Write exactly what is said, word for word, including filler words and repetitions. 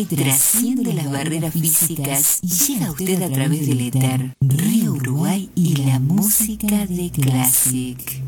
trasciende las barreras físicas y llega a usted a través del éter. Río Uruguay y la música de Classic.